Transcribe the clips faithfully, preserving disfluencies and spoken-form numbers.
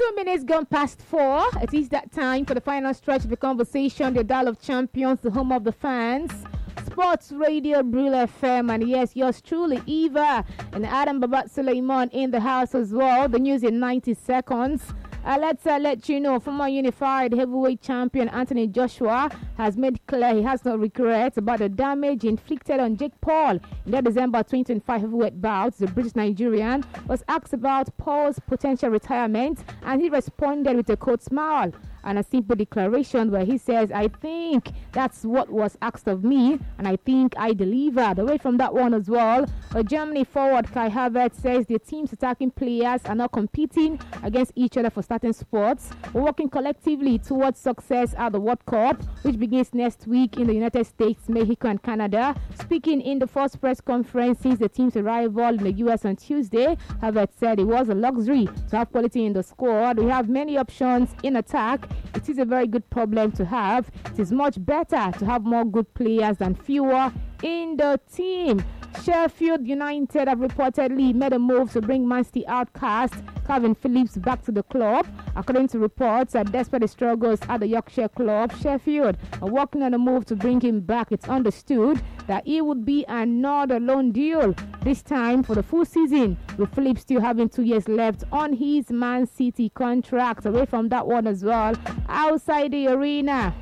Two minutes gone past four. It is that time for the final stretch of the conversation. The Dial of Champions, the home of the fans. Sports Radio, Brule F M, and yes, yours truly, Eva and Adam Babat Suleiman in the house as well. The news in ninety seconds. Uh, let's uh, let you know, former unified heavyweight champion Anthony Joshua has made clear he has no regrets about the damage inflicted on Jake Paul in the December twenty twenty-five heavyweight bouts. The British Nigerian was asked about Paul's potential retirement, and he responded with a cold smile and a simple declaration where he says, I think that's what was asked of me, and I think I delivered. Away from that one as well, uh, Germany forward Kai Havertz says the team's attacking players are not competing against each other for starting spots. We're working collectively towards success at the World Cup, which begins next week in the United States, Mexico, and Canada. Speaking in the first press conference since the team's arrival in the U S on Tuesday, Havertz said it was a luxury to have quality in the squad. We have many options in attack. It is a very good problem to have. It is much better to have more good players than fewer in the team. Sheffield United have reportedly made a move to bring Man City outcast Calvin Phillips back to the club. According to reports, uh, despite the struggles at the Yorkshire club, Sheffield are working on a move to bring him back. It's understood that it would be another loan deal, this time for the full season, with Phillips still having two years left on his Man City contract. Away from that one as well, outside the arena,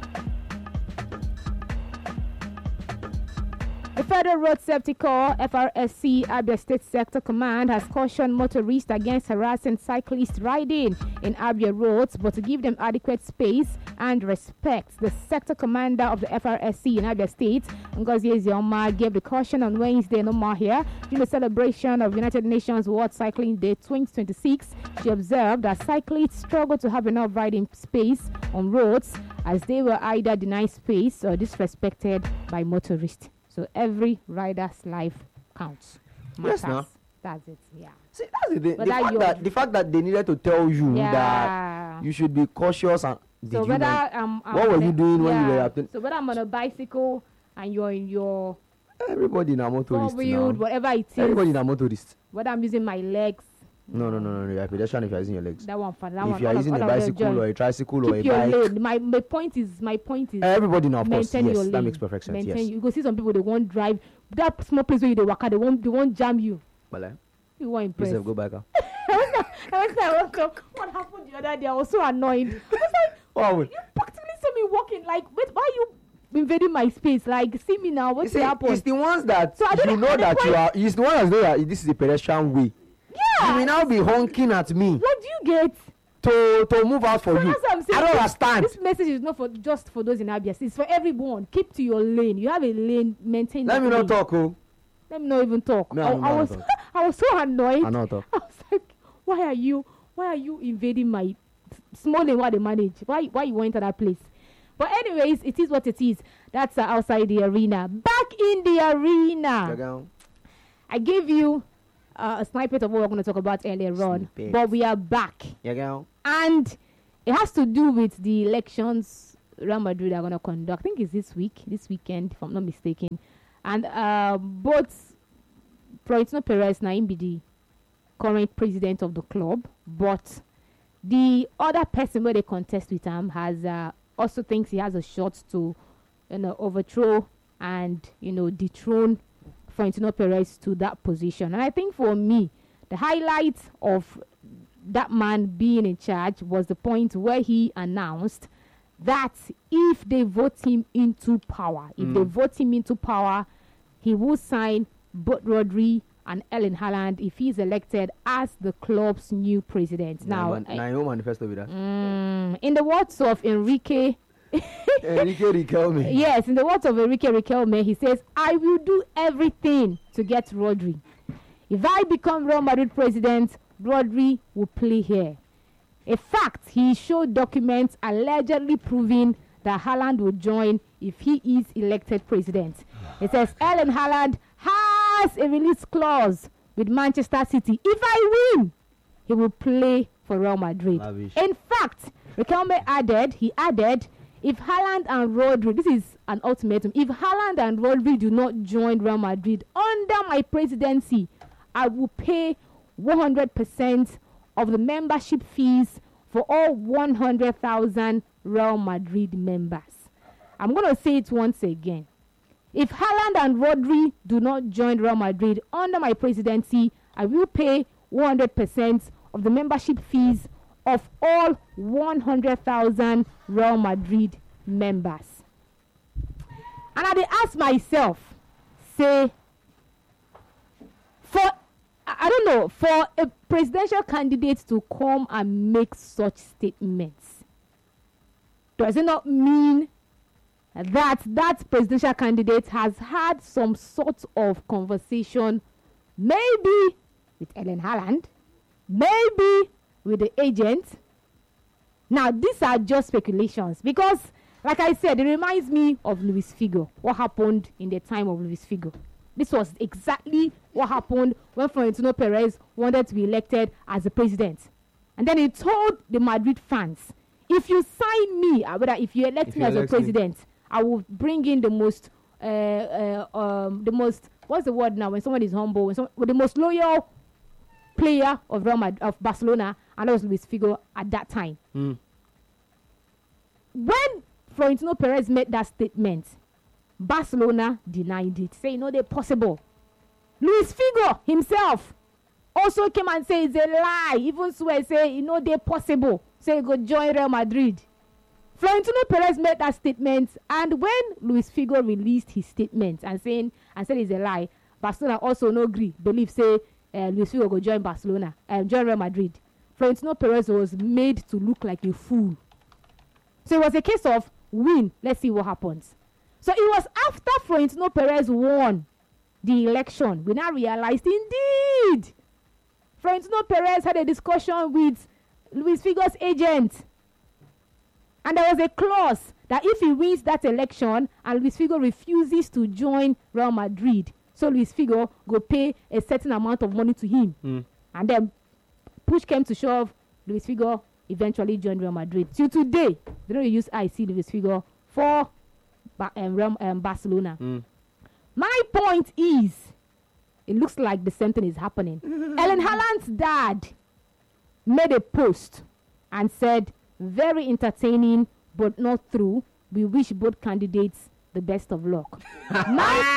the Federal Road Safety Corps, F R S C, Abia State Sector Command has cautioned motorists against harassing cyclists riding in Abia roads, but to give them adequate space and respect. The Sector Commander of the F R S C in Abia State, Ngozi Ezioma, gave the caution on Wednesday no more here during the celebration of United Nations World Cycling Day twenty twenty-six. She observed that cyclists struggle to have enough riding space on roads as they were either denied space or disrespected by motorists. So every rider's life counts. Matters. Yes, no. That's it. Yeah. See, that's the, the, fact that, the fact that they needed to tell you yeah. that you should be cautious and so whether um, what were you doing yeah. when you were up? So whether I'm on a bicycle and you're in your everybody in a motorist now. Whatever it is. Everybody in a motorist. Whether I'm using my legs. No, no, no, no. You're a pedestrian if you're using your legs. That one for that if one. If you're using a bicycle or a tricycle Keep or a your bike. Lane. My my point is my point is. Everybody now, of course. Yes, your that lane. makes perfect sense. Maintain yes. You go see some people they won't drive that small place where you they walk out. They won't they won't jam you. Well, you won't impress. Yourself, go back. I was like, what happened the other day? I was so annoyed. I was like, wow. You practically saw me walking. Like, wait, why are you invading my space? Like, see me now. What's happening? It's the ones that so you know that point. you are. It's the ones that know that this is a pedestrian way. Yeah. You will now be honking at me. What do you get? To to move out for so you. That's what I'm saying. I don't understand. This message is not for just for those in Abia. It's for everyone. Keep to your lane. You have a lane. Maintain. Let me lane. not talk. Oh. Let me not even talk. No, I, no, I was talk. I was so annoyed. I not talk. I was like, why are you why are you invading my small lane while they manage? Why why you went to that place? But anyways, it is what it is. That's uh, outside the arena. Back in the arena. I gave you uh, a snippet of what we're going to talk about earlier on. Snippet. But we are back. Yeah, and it has to do with the elections Real Madrid are going to conduct. I think it's this week, this weekend, if I'm not mistaken. And uh, both Florentino Perez Naim be the current president of the club, but the other person where they contest with him has uh, also thinks he has a shot to, you know, overthrow and, you know, dethrone Florentino Perez to that position. And I think for me, the highlight of that man being in charge was the point where he announced that if they vote him into power, if mm. they vote him into power, he will sign both Rodri and Erling Haaland if he's elected as the club's new president. Now, now, now manifesto with that. Mm, in the words of Enrique, Enrique Riquelme. Yes, in the words of Enrique Riquelme, he says, "I will do everything to get Rodri. If I become Real Madrid president, Rodri will play here." In fact, he showed documents allegedly proving that Haaland will join if he is elected president. It says Erling Haaland has a release clause with Manchester City. If I win, he will play for Real Madrid. Lavish. In fact, Riquelme added, he added, if Haaland and Rodri, this is an ultimatum, if Haaland and Rodri do not join Real Madrid under my presidency, I will pay one hundred percent of the membership fees for all one hundred thousand Real Madrid members. I'm going to say it once again. If Haaland and Rodri do not join Real Madrid under my presidency, I will pay one hundred percent of the membership fees of all one hundred thousand Real Madrid members. And I did ask myself, say, for, I don't know, for a presidential candidate to come and make such statements, does it not mean that that presidential candidate has had some sort of conversation, maybe with Erling Haaland, maybe with the agent? Now, these are just speculations because, like I said, it reminds me of Luis Figo, what happened in the time of Luis Figo. This was exactly what happened when Florentino Perez wanted to be elected as the president. And then he told the Madrid fans, if you sign me, or rather, if you elect if me you as a president, me. I will bring in the most, uh, uh, um, the most, what's the word now when someone is humble, when someone, well, the most loyal player of Real Madrid, of Barcelona, and that was Luis Figo at that time. Mm. When Florentino Perez made that statement, Barcelona denied it, saying no, they're possible. Luis Figo himself also came and said it's a lie, even swear, say, you know, they're possible, say go join Real Madrid. Florentino Perez made that statement, and when Luis Figo released his statement and saying and said it's a lie, Barcelona also no agree, believe say uh, Luis Figo go join Barcelona, um, join Real Madrid. Florentino Perez was made to look like a fool. So it was a case of win, let's see what happens. So it was after Florentino Perez won the election, we now realized indeed Florentino Perez had a discussion with Luis Figo's agent. And there was a clause that if he wins that election and Luis Figo refuses to join Real Madrid, so Luis Figo go pay a certain amount of money to him. Mm. And then push came to shove, Luis Figo eventually joined Real Madrid. Till today, they don't use I C Luis Figo for um, Real, um, Barcelona. Mm. My point is, it looks like the same thing is happening. Erling Haaland's dad made a post and said, very entertaining, but not true. We wish both candidates the best of luck. Man,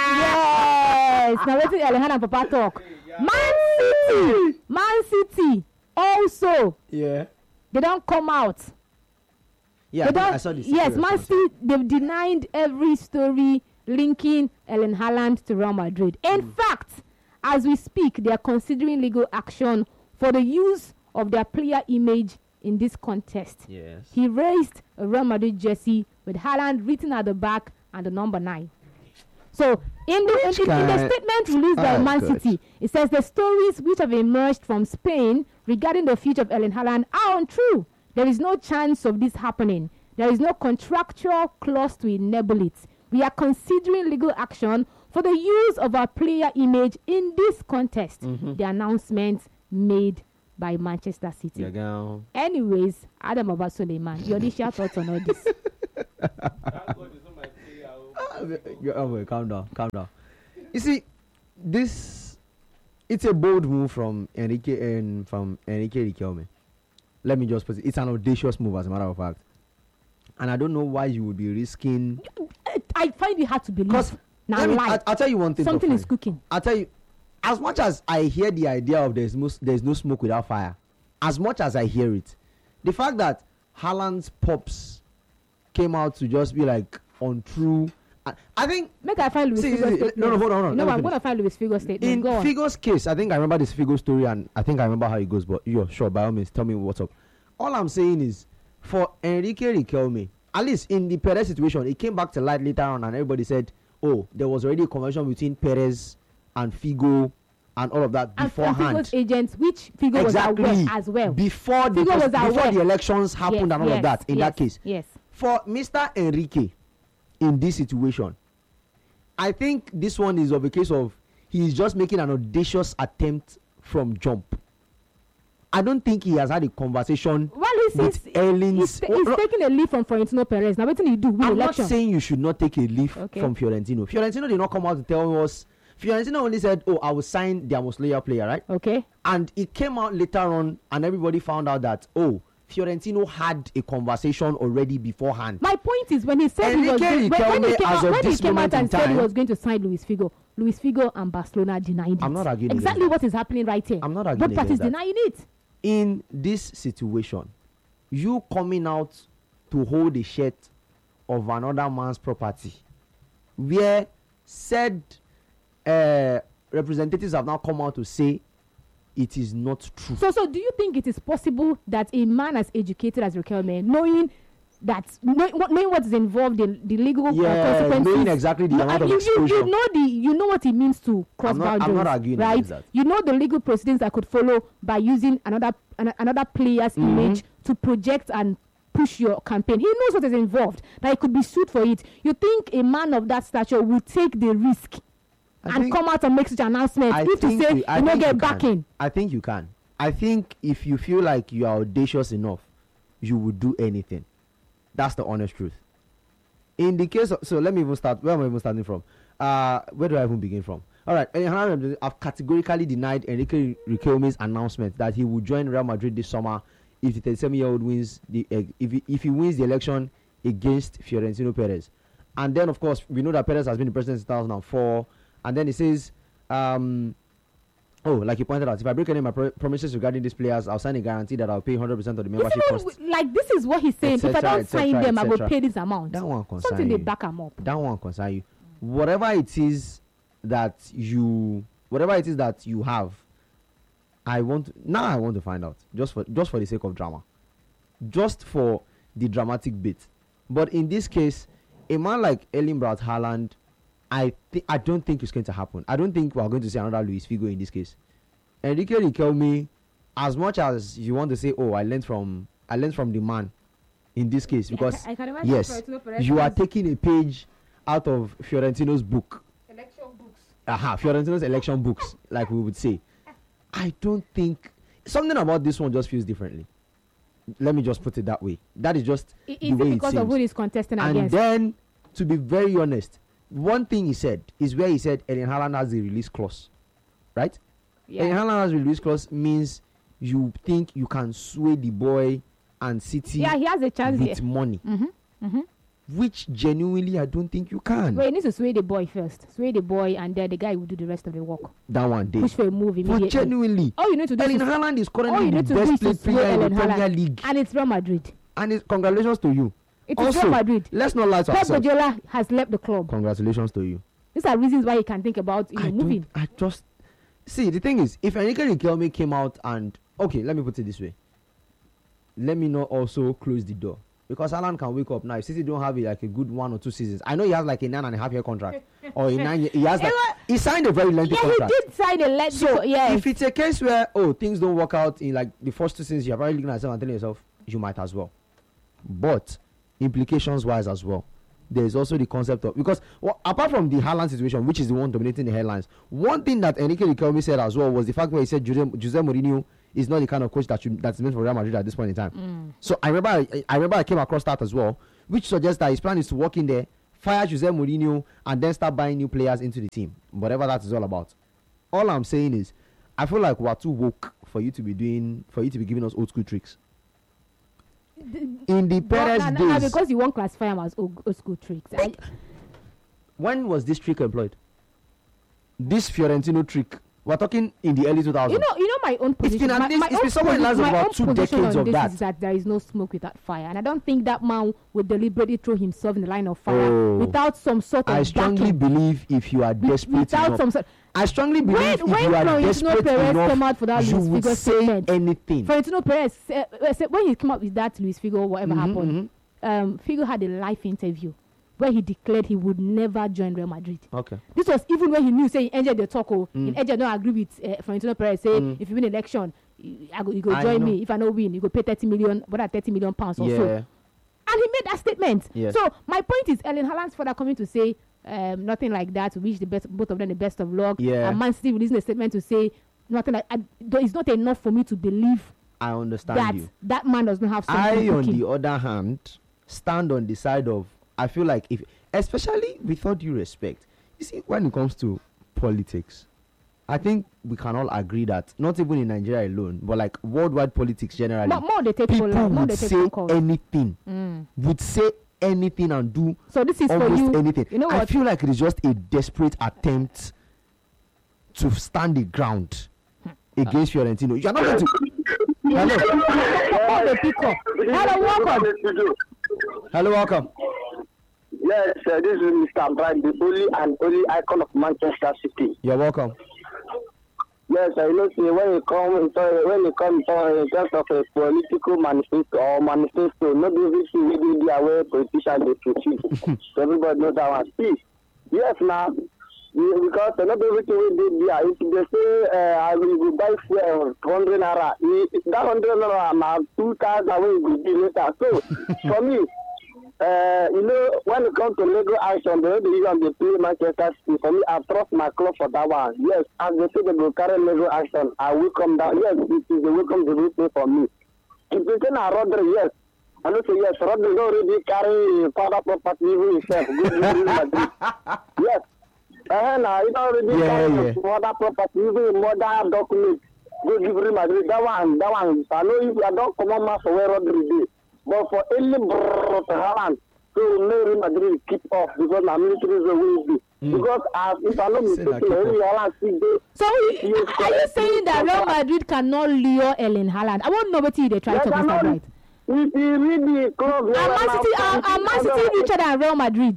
yes. Now let's see Erling Haaland and Papa talk. Man City, Man City also. Yeah. They don't come out. Yeah, they I, don't, I saw this. Yes, Man City, they've denied every story linking Erling Haaland to Real Madrid. In mm. fact, as we speak, they are considering legal action for the use of their player image in this contest. Yes. He raised a Real Madrid jersey with Haaland written at the back and the number nine. So, in the, in the, in the statement released by oh, Man good. City, it says the stories which have emerged from Spain regarding the future of Erling Haaland are untrue. There is no chance of this happening. There is no contractual clause to enable it. We are considering legal action for the use of our player image in this contest. Mm-hmm. The announcement made by Manchester City. Yeah, anyways, Adam Abba Suleiman, your initial thoughts on all this? Oh, wait, calm down, calm down. You see, this it's a bold move from Enrique and from Enrique Riquelme. Let me just put it. It's an audacious move, as a matter of fact. And I don't know why you would be risking. I find it hard to believe. Now, me, I, I'll tell you one thing. Something is cooking. I'll tell you. As much as I hear the idea of there's no, there's no smoke without fire, as much as I hear it, the fact that Haaland's pops came out to just be like untrue, I, I think. Make I find Luis Figo's statement. No, no, hold on, hold on. No, I'm going to find Luis Figo's statement. In Go on. Figo's case, I think I remember this Figo story and I think I remember how it goes, but you're sure, by all means, tell me what's up. All I'm saying is, for Enrique Riquelme, at least in the Perez situation, it came back to light later on and everybody said, oh, there was already a conversation between Perez and Figo and all of that beforehand. And Figo's agents, which Figo exactly. was aware as well. Before the, Figo was before aware. the elections happened yes, and all yes, of that, in yes, that case. Yes. For Mister Enrique, in this situation, I think this one is of a case of he is just making an audacious attempt from jump. I don't think he has had a conversation well, he with Erling's. He's, he's oh, taking a leave from Florentino Perez. Now, what did he do? I'm election? not saying you should not take a leave okay. from Fiorentino. Fiorentino did not come out to tell us. Fiorentino only said, oh, I will sign their most loyal player, right? Okay. And it came out later on, and everybody found out that, oh, Fiorentino had a conversation already beforehand. My point is, when he said he was Enrique going, when, when he Riquelme, came as out, of when he this came out moment in and said he time- was going to sign Luis Figo, Luis Figo and Barcelona denied it. I'm not arguing exactly against what is happening right here. I'm not arguing Both parties against that. denying it. In this situation, you coming out to hold the shirt of another man's property, where said uh, representatives have now come out to say it is not true. So, so do you think it is possible that a man as educated as Riquelme, knowing that knowing what, knowing what is involved in the legal uh, Yeah, consequences, knowing exactly the no, amount uh, of you, you, exposure. you know the you know what it means to cross I'm not- I'm boundaries, not arguing right? against that. You know the legal proceedings that could follow by using another an, another player's Mhm. image to project and push your campaign. He knows what is involved, that he could be sued for it. You think a man of that stature would take the risk I and think- come out and make such announcements I if to think say you- I you not think get you can. backing? I think you can. I think if you feel like you are audacious enough, you would do anything. That's the honest truth. In the case of, so let me even start. Where am I even starting from? Uh, where do I even begin from? All right, I've categorically denied Enrique Riquelme's announcement that he would join Real Madrid this summer if the thirty-seven-year-old wins the uh, if he, if he wins the election against Fiorentino Perez. And then, of course, we know that Perez has been the president since two thousand four. And then he says, um, oh, like you pointed out, if I break any of my pro- promises regarding these players, I'll sign a guarantee that I'll pay one hundred percent of the You membership see what- costs. like this is what he's saying. Et If I cetera, don't et sign cetera, them, et I will cetera. pay this amount. That one concern Something they you. back them up. That one concern you. Whatever it is that you, whatever it is that you have, I want now. I want to find out just for just for the sake of drama, just for the dramatic bit. But in this case, a man like Erling Braut Haaland, I think I don't think it's going to happen. I don't think we are going to see another Luis Figo in this case. Enrique Riquelme, as much as you want to say, oh, I learned from I learned from the man, in this case, because I can imagine yes, Florentino Perez you are has taking a page out of Fiorentino's book. election books. Aha, Fiorentino's election books, like we would say. I don't think something about this one just feels differently. Let me just put it that way. That is just I- the Is way it it because of seems. who he's contesting And against? then, to be very honest, one thing he said is where he said Erling Haaland has a release clause, right? Erling Yeah. Haaland has a release clause means you think you can sway the boy and City yeah, he has a chance here. with money, Mm-hmm. Mm-hmm. which genuinely I don't think you can. Well, he needs to sway the boy first. Sway the boy, and then the guy will do the rest of the work. That one day. Push for a move But immediately. genuinely, All you need to do Erling is, Haaland is all you currently need the to do best is to played sway player in Erling the Premier Haaland, League. and it's Real Madrid. And it's congratulations to you. It is Also, Real Madrid. let's not lie to Pep ourselves. Guardiola has left the club. Congratulations to you. These are reasons why he can think about you know, I moving. don't. I just see the thing is, if Enrique Riquelme came out and okay, let me put it this way. Let me not also close the door because Alan can wake up now. If City don't have it, like a good one or two seasons, I know he has like a nine and a half year contract or a nine. Year, he has like, It wa- he signed a very lengthy Yeah, contract. he did sign a let So yes. if it's a case where oh things don't work out in like the first two seasons, you're probably looking at yourself and telling yourself you might as well. But implications wise as well, there is also the concept of because well, apart from the Haaland situation, which is the one dominating the headlines, one thing that Enrique Riquelme said as well was the fact where he said Jose, Jose Mourinho is not the kind of coach that you, that's meant for Real Madrid at this point in time. Mm. So I remember I, I remember I came across that as well, which suggests that his plan is to walk in there, fire Jose Mourinho, and then start buying new players into the team. Whatever that is all about. All I'm saying is, I feel like we're too woke for you to be doing, for you to be giving us old school tricks. In the Perez Well, nah, nah, days, because you won't classify him as old, old school tricks. I, when was this trick employed? This Fiorentino trick. We're talking in the early two thousands. you know, you know my own been position. at my, least- my it's own been somewhere in posi- lines of my about own two position decades on of this that. is that there is no smoke without fire, and I don't think that man would deliberately throw himself in the line of fire Oh. without some sort of I strongly backing. believe if you are With- desperate without enough, some sort. I strongly believe When if when you are Florentino desperate Perez enough, came out for that you Luis would Figo say statement, anything. Florentino Perez said, uh, said when he came out with that Luis Figo, whatever Mhm, happened, um, Figo had a live interview where he declared he would never join Real Madrid. Okay. This was even when he knew, say, he entered the talk. Oh, Mm. in Edge, don't agree with uh, Florentino Perez. Say, Mm. if you win election, you, I go, you go I join know. me. If I don't win, you go pay thirty million, what are thirty million pounds or Yeah. so. And he made that statement. Yes. So my point is, Erling Haaland's father coming to say um, nothing like that. We wish the best, both of them the best of luck. Yeah. And Man City releasing a statement to say nothing like. I, it's not enough for me to believe I understand that you. that man does not have something I, on cooking. the other hand, stand on the side of. I feel like if, especially with all due respect, you see, when it comes to politics, I think we can all agree that not even in Nigeria alone, but like worldwide politics generally, More, more they take people phone, more would they take say phone calls. anything, Mm. would say anything and do So this is for almost you. anything. You know I what? feel like it is just a desperate attempt to stand the ground against Fiorentino. You are not going to. Hello. Oh, the pick up. Hello, welcome. Hello, welcome. Yes, uh, this is Mister Bright, the only and only icon of Manchester City. You're welcome. Yes, I know. See, when it comes, when it comes in terms of a political manifesto or manifesto, not everything we do the way politicians they proceed. So everybody knows that one. See, yes, now we- because uh, not everything we do there. If they say uh, I will go buy fuel hundred naira, if that hundred naira now two thousand we will be later. So for me. Uh, you know, when it comes to legal action, they don't even they play Manchester City. For me, I trust my club for that one. Yes, as they say they will carry legal action, I will come down. Yes, it is a welcome delivery for me. If you say now Rodri, yes, I know say yes, Rodri already carry father property even himself. Go to Real Madrid. Yes, uh, now he already Yeah, carry yeah. father property even mother document. Go give Real Madrid. That one, that one. I know if I don't come on for where Rodri dey. But for any brrrr to Haaland, so no Real Madrid keep off because my military is the way Mm. Because as if I don't Say mistake, that keep Erling off. Haaland still dey. So you- are you saying that Real Madrid cannot lure Erling Haaland? I won't know what they try Yes, to I Mister know. Bright. If you read the club, And Man City, are, are Man City richer than Real Madrid?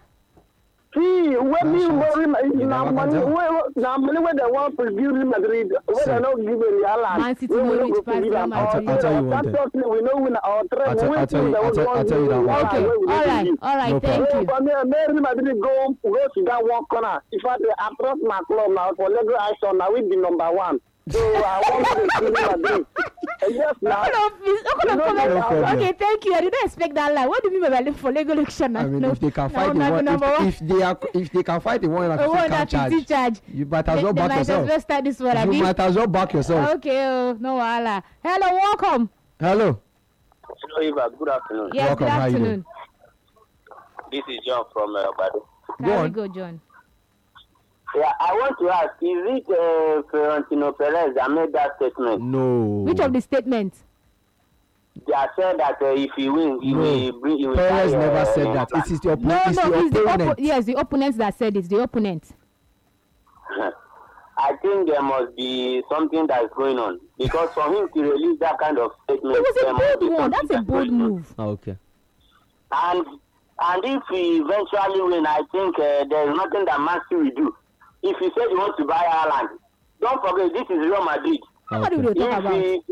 See, when we That's worry, right. You now never money, can tell. where now money where they want to give Real Madrid, where Sir. they not give Erling Haaland. Man City where no we don't reach go to past give Real am. Madrid. I'll tell- I'll tell you one thing. That's just we know win our I'll trend. tell- We I'll tell you- win, I'll they tell- want I'll tell you that to one. win. Okay, Where we all don't right, give. all right, No thank problem. you. So, for me, may Real Madrid go go to that one corner. If I dey approach my club now for legal action, now we be number one. So I want to see Real Madrid. Uh, Yes, now. What kind of, what kind of No, comment? no problem. Okay, thank you. I didn't expect that line. What do you mean by li- for legal action? I mean, no, if they can no, fight no, in one, number one. if, if they are, if they can fight in one hundred Oh, fifty one count hundred fifty charge, charge. you might as They- well they back might as yourself. well start this one, You abi? might as well back yourself. Okay, oh, no wahala. Hello, welcome. Hello. Hello, Eva. Good afternoon. Yes, Welcome, good how you afternoon. This is John from uh, Bado. Go Carry on. go, John. Yeah, I want to ask: is it uh, Florentino Perez that made that statement? No. Which of the statements? They have said that uh, if he wins, he No. will bring. He will Perez carry, never uh, said uh, that. It is the, oppo- No, it's no, the it's the opponent. oppo- yes, the opponents that said it's the opponent. I think there must be something that is going on because for him to release that kind of statement, It was there a must be bold one. something That's a that's bold going on. move. Oh, okay. And and if we eventually win, I think uh, there is nothing that Man City will do. If he said he wants to buy Ireland, don't forget this is Real Madrid. What do Okay. we talk If about? he,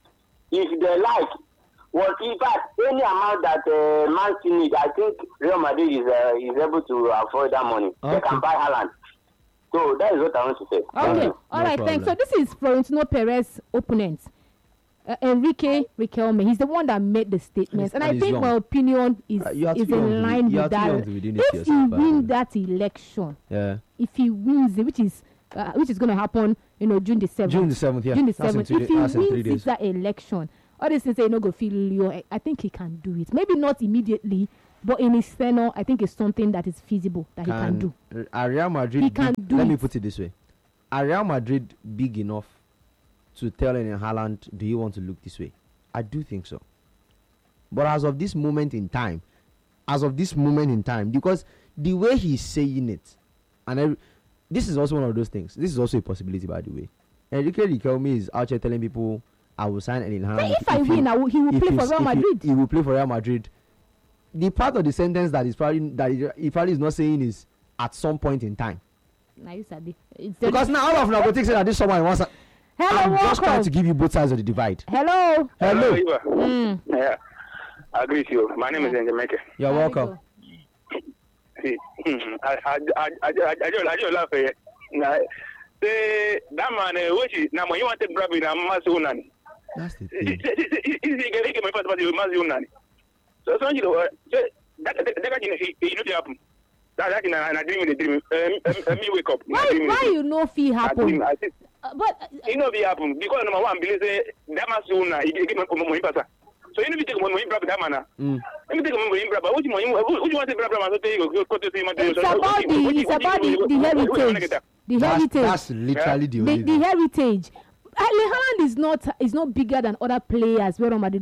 if they like, well, in fact, any amount that uh, Man City need, I think Real Madrid is uh, is able to afford that money. They Okay. can buy Ireland. So that is what I want to say. Okay, No all right, thanks. So problem. this is Florentino Perez opponent, uh, Enrique Riquelme. He's the one that made the statements, and, And I he's think young. my opinion is Uh, you are is too young in to- line you are with too that. young to be doing this to If he yourself, by the way. win that election, Yeah. if he wins it, which is uh, which is going to happen, you know, June the seventh. June the seventh, yeah. June the That's in seventh. three If days- he that's in three wins days. it, that election, all these things say no go feel Leo. I, I think he can do it. Maybe not immediately, but in his tenure, I think it's something that is feasible that he can do. uh, Are Real Madrid He can big- do let me it. put it this way. Are Real Madrid big enough to tell Erling Haaland, do you want to look this way? I do think so. But as of this moment in time, as of this moment in time, because the way he's saying it, and every, this is also one of those things. This is also a possibility, by the way. Enrique Riquelme is out here telling people, I will sign Erling Haaland. Say if I he- win, I will, he will if play for he's- Real if he- Madrid. He, will play for Real Madrid. The part of the sentence that is probably that he, he probably is not saying is at some point in time. Nah, you sabi. It's Because now all of Nagotik say that this someone wants. Hello, I'm just trying welcome. to give you both sides of the divide. Hello. Hello. Eva. Mm. Yeah, I agree with you. My name is Njemeke. You're welcome. See, I, I, I, I, I, I just, I just laugh here. Nah, say that man, uh, which is now when you want to grab in a mass unani. That's the He thing. he he he my first party mass unani. So so you know, that that that guy he he look happen. That that in a dream in a dream. Um, me wake up. Why why you know fee I dream. happen? I think Uh, but uh, you know be happen because number one believe say that mass unani he give me money pass. So you know be take money grab that man. Mm. Let me take a moment, brother. What you want? What you want to grab? I'm going to go to see my. it's about the it's about the, the heritage. the That's, heritage. that's literally the the, only the thing. heritage. Erling Haaland is not is not bigger than other players where Real Madrid